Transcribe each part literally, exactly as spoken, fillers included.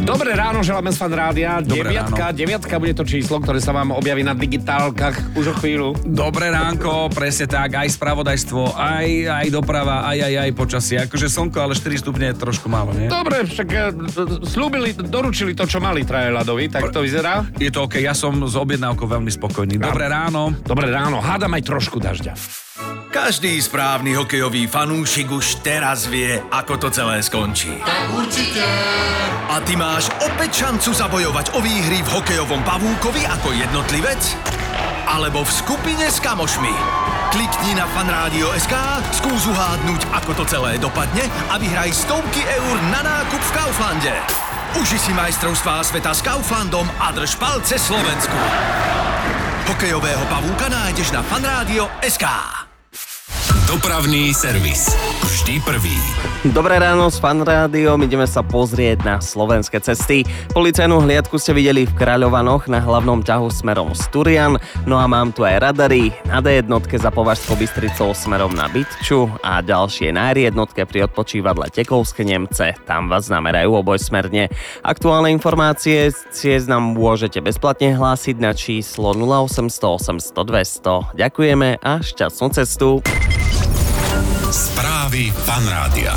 Dobré ráno, želáme z Fan Rádia. Deviatka, deviatka bude to číslo, ktoré sa vám objaví na digitálkach už o chvíľu. Dobré ránko, presne tak, aj spravodajstvo, aj, aj doprava, aj, aj, aj počasie. Akože slnko, ale štyri stupne je trošku málo, nie? Dobre, však slúbili, doručili to, čo mali traje ľadovi, tak to vyzerá. Je to OK, ja som z objednávkou veľmi spokojný. Dobré ráno. Dobré ráno, hádam aj trošku dažďa. Každý správny hokejový fanúšik už teraz vie, ako to celé skončí. Tak určite. A ty máš opäť šancu zabojovať o výhry v hokejovom pavúkovi ako jednotlivec alebo v skupine s kamošmi. Klikni na fanradio bodka es ká, skús uhádnuť, ako to celé dopadne a vyhraj stovky eur na nákup v Kauflande. Uži si majstrovstvá sveta s Kauflandom a drž palce Slovensku. Hokejového pavúka nájdeš na fanradio bodka es ká. Dopravný servis. Vždy prvý. Dobré ráno s Fan Rádiom, ideme sa pozrieť na slovenské cesty. Policajnú hliadku ste videli v Kráľovanoch na hlavnom ťahu smerom z Turian, no a mám tu aj radary na dé jednotke za Považskou Bystricou smerom na Bytču a ďalšie na er jednotke pri odpočívadle Tekovské Nemce, tam vás namerajú obojsmerne. Aktuálne informácie si nám môžete bezplatne hlásiť na číslo nula osemsto osemsto dvesto. Ďakujeme a šťastnú cestu. Správy Fan Rádia.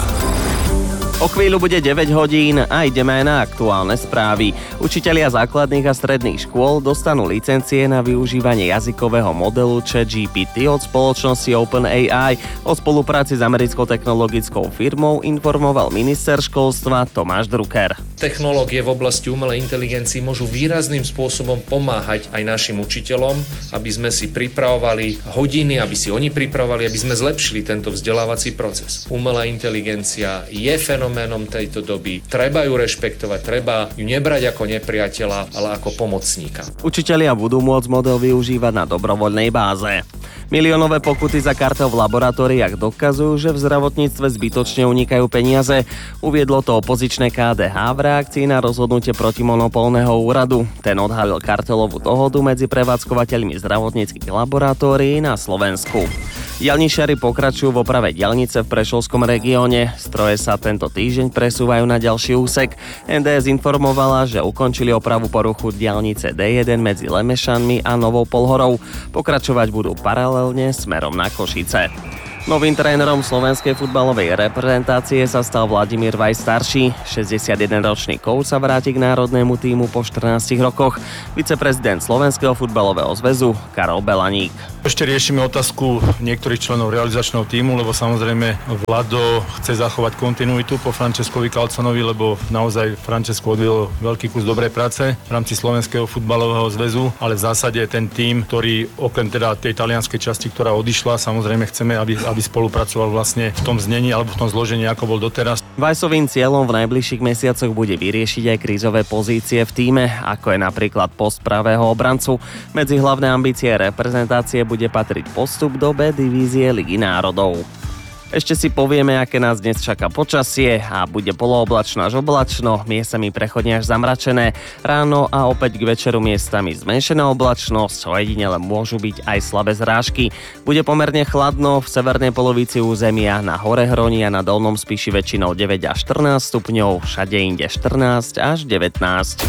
O chvíľu bude deväť hodín a ideme aj na aktuálne správy. Učitelia základných a stredných škôl dostanú licencie na využívanie jazykového modelu ChatGPT od spoločnosti OpenAI. O spolupráci s americkou technologickou firmou informoval minister školstva Tomáš Drucker. Technológie v oblasti umelej inteligencii môžu výrazným spôsobom pomáhať aj našim učiteľom, aby sme si pripravovali hodiny, aby si oni pripravovali, aby sme zlepšili tento vzdelávací proces. Umelá inteligencia je fenoménom tejto doby. Treba ju rešpektovať, treba ju nebrať ako nepriateľa, ale ako pomocníka. Učitelia budú môcť model využívať na dobrovoľnej báze. Miliónové pokuty za kartel v laboratóriách dokazujú, že v zdravotníctve zbytočne unikajú peniaze. Uviedlo to opozičné ká dé há v reakcii na rozhodnutie protimonopolného úradu. Ten odhalil kartelovú dohodu medzi prevádzkovateľmi zdravotníckych laboratórií na Slovensku. Diaľničiari pokračujú v oprave diaľnice v Prešovskom regióne. Stroje sa tento týždeň presúvajú na ďalší úsek. en dé es informovala, že ukončili opravu poruchu diaľnice dé jeden medzi Lemešanmi a Novou Polhorou. Pokračovať budú paralelne smerom na Košice. Novým trénerom slovenskej futbalovej reprezentácie sa stal Vladimír Vajs starší. šesťdesiatjedenročný coach sa vráti k národnému tímu po štrnástich rokoch. Viceprezident Slovenského futbalového zväzu Karol Belaník. Ešte riešime otázku niektorých členov realizačného tímu, lebo samozrejme Vlado chce zachovať kontinuitu po Francescovi Calzanovi, lebo naozaj Francesco odviedol veľký kus dobrej práce v rámci Slovenského futbalového zväzu, ale v zásade ten tím, ktorý okrem teda tej talianskej časti, ktorá odišla, samozrejme chceme, aby, aby spolupracoval vlastne v tom znení alebo v tom zložení, ako bol doteraz. Vajsovým cieľom v najbližších mesiacoch bude vyriešiť aj krízové pozície v tíme, ako je napríklad post pravého obrancu. Medzi hlavné ambície reprezentácie bude patriť postup do B divízie Ligy národov. Ešte si povieme, aké nás dnes čaká počasie a bude polooblačno až oblačno, miestami prechodne až zamračené. Ráno a opäť k večeru miestami zmenšená oblačnosť, ojedinele môžu byť aj slabé zrážky. Bude pomerne chladno v severnej polovici územia, na hore Hroni a na dolnom Spiši väčšinou deväť až štrnásť stupňov, všade inde štrnásť až devätnásť.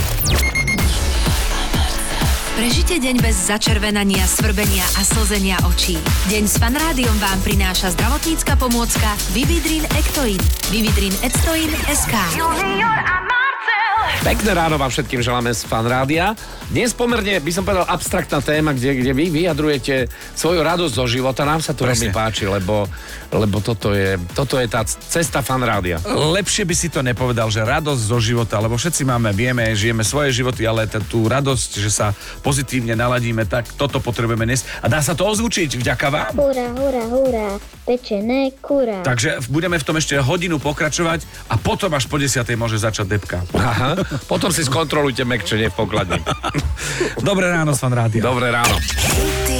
Prežite deň bez začervenania, svrbenia a slzenia očí. Deň s Fan Rádiom vám prináša zdravotnícka pomôcka Vividrin Ectoin. Vividrin Ectoin bodka es ká. Pekné ráno vám všetkým želáme z Fan Rádia. Dnes pomerne, by som povedal, abstraktná téma, kde, kde vy vyjadrujete svoju radosť zo života. Nám sa to veľmi páči, lebo, lebo toto, je, toto je tá cesta Fan Rádia. Lepšie by si to nepovedal, že radosť zo života, lebo všetci máme, vieme, žijeme svoje životy, ale t- tú radosť, že sa pozitívne naladíme, tak toto potrebujeme dnes. A dá sa to ozvučiť vďaka vám? Hurá, hurá, hurá, pečené kurá. Takže budeme v tom ešte hodinu pokračovať a potom až po desiatej môže začať debka. Aha, potom si skontrolujte mekčenie v pokladni. Dobré ráno, Fan Rádia. Dobré ráno.